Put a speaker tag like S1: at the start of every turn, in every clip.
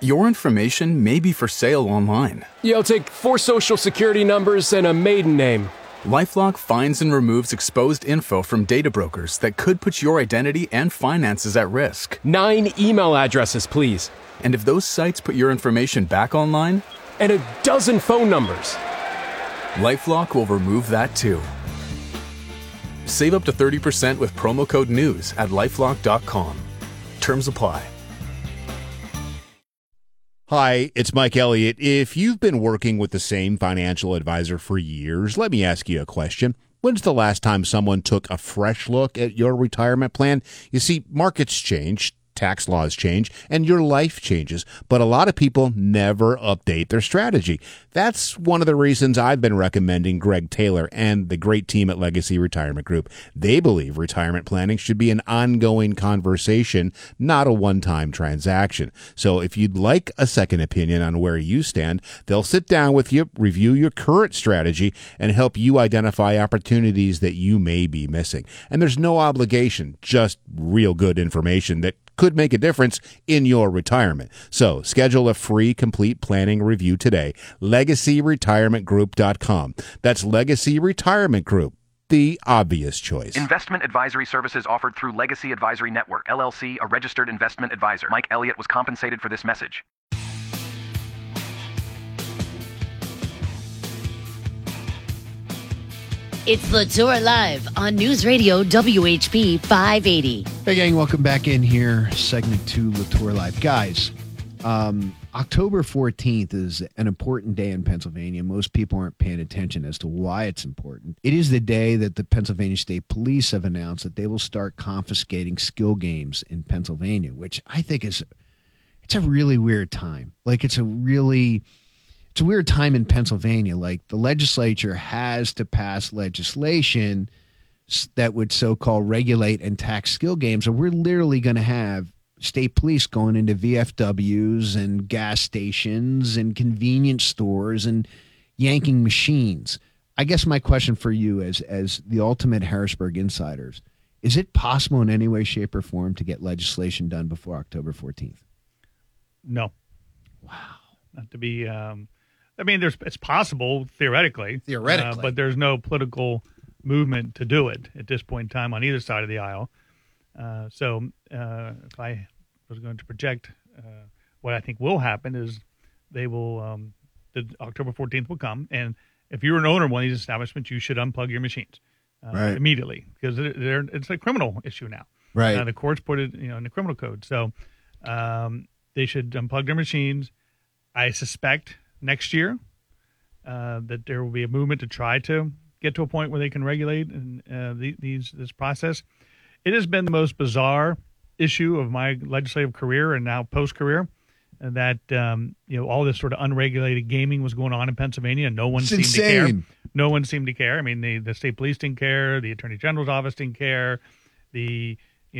S1: Your information may be for sale online.
S2: Yeah, I'll take 4 social security numbers and a maiden name.
S1: LifeLock finds and removes exposed info from data brokers that could put your identity and finances at risk.
S2: 9 email addresses, please.
S1: And if those sites put your information back online,
S2: And a dozen phone numbers.
S1: LifeLock will remove that too. Save up to 30% with promo code NEWS at lifelock.com. Terms apply.
S3: Hi, it's Mike Elliott. If you've been working with the same financial advisor for years, let me ask you a question. When's the last time someone took a fresh look at your retirement plan? You see, markets change, tax laws change, and your life changes, but a lot of people never update their strategy. That's one of the reasons I've been recommending Greg Taylor and the great team at Legacy Retirement Group. They believe retirement planning should be an ongoing conversation, not a one-time transaction. So if you'd like a second opinion on where you stand, they'll sit down with you, review your current strategy, and help you identify opportunities that you may be missing. And there's no obligation, just real good information that could make a difference in your retirement. So schedule a free complete planning review today. LegacyRetirementGroup.com. That's Legacy Retirement Group, the obvious choice.
S4: Investment advisory services offered through Legacy Advisory Network, LLC, a registered investment advisor. Mike Elliott was compensated for this message.
S5: It's Latour Live on News Radio WHP 580.
S6: Hey, gang, welcome back in here. Segment 2, Latour Live. Guys, October 14th is an important day in Pennsylvania. Most people aren't paying attention as to why it's important. It is the day that the Pennsylvania State Police have announced that they will start confiscating skill games in Pennsylvania, which I think it's a really weird time. Like, it's a weird time in Pennsylvania. Like, the legislature has to pass legislation that would so-called regulate and tax skill games. And we're literally going to have state police going into VFWs and gas stations and convenience stores and yanking machines. I guess my question for you as the ultimate Harrisburg insiders, is it possible in any way, shape, or form to get legislation done before October 14th?
S7: No.
S6: Wow.
S7: Not to be it's possible theoretically, but there's no political movement to do it at this point in time on either side of the aisle. So if I was going to project what I think will happen is they will, the October 14th will come, and if you're an owner of one of these establishments, you should unplug your machines immediately, because it's a criminal issue now.
S6: Right.
S7: The courts put it in the criminal code. So they should unplug their machines. I suspect next year that there will be a movement to try to get to a point where they can regulate this process. It has been the most bizarre issue of my legislative career and now post-career that all this sort of unregulated gaming was going on in Pennsylvania, and no one seemed to care. No one seemed to care. I mean, the state police didn't care, the Attorney General's office didn't care, the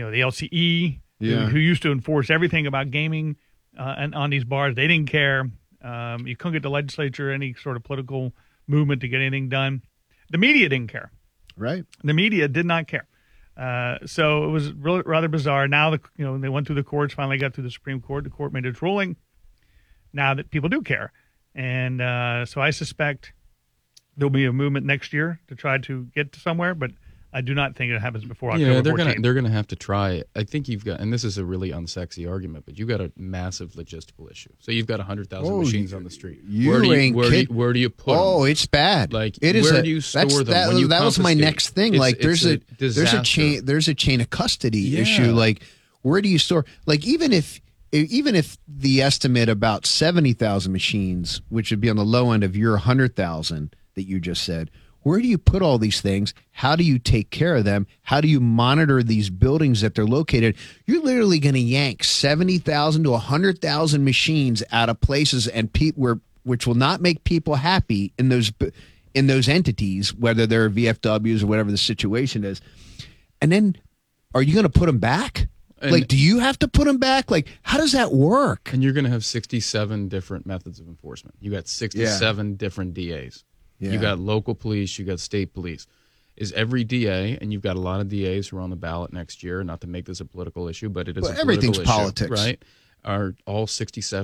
S7: LCE who used to enforce everything about gaming and on these bars, they didn't care. You couldn't get the legislature any sort of political movement to get anything done. The media didn't care.
S6: Right.
S7: The media did not care. So it was really rather bizarre. Now they went through the courts, finally got through the Supreme Court. The court made its ruling. Now that people do care, and so I suspect there'll be a movement next year to try to get to somewhere, but I do not think it happens before October 14th.
S8: They're gonna have to try. I think you've got, and this is a really unsexy argument, but you've got a massive logistical issue. So you've got 100,000 machines on the street. Where do you put them?
S6: Oh, it's bad.
S8: Like,
S6: it is.
S8: Where do you store them?
S6: That was my next thing. Like, there's a chain of custody issue. Like, where do you store? Like, even if the estimate about 70,000 machines, which would be on the low end of your 100,000 that you just said. Where do you put all these things? How do you take care of them? How do you monitor these buildings that they're located? You're literally going to yank 70,000 to 100,000 machines out of places and which will not make people happy in those entities, whether they're VFWs or whatever the situation is. And then, are you going to put them back? Like, do you have to put them back? Like, how does that work?
S8: And you're going to have 67 different methods of enforcement. You got 67 different DAs. Yeah. You got local police, you got state police. Is every DA, and you've got a lot of DAs who are on the ballot next year, not to make this a political issue, but it is a political issue.
S6: Everything's politics.
S8: Right? Are all 67